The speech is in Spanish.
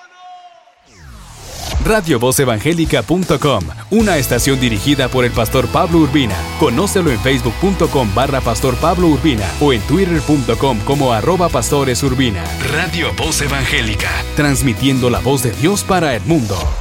RadioVozEvangélica.com, una estación dirigida por el pastor Pablo Urbina. Conócelo en facebook.com/pastor Pablo Urbina o en twitter.com como @pastoresurbina. Radio Voz Evangélica, transmitiendo la voz de Dios para el mundo.